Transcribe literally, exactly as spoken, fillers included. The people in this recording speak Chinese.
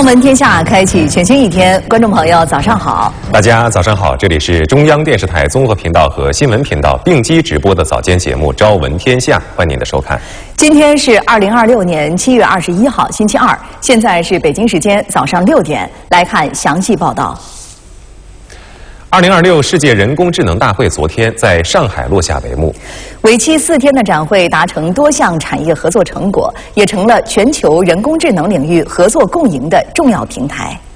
朝闻天下，开启全新一天。观众朋友，早上好！ 大家早上好，这里是中央电视台综合频道和新闻频道并机直播的早间节目《朝闻天下》，欢迎您的收看。 今天是二零二六年七月二十一号，星期二，现在是北京时间早上六点，来看详细报道。 二零二六世界人工智能大会昨天在上海落下帷幕。 为期四天的展会达成多项产业合作成果，也成了全球人工智能领域合作共赢的重要平台。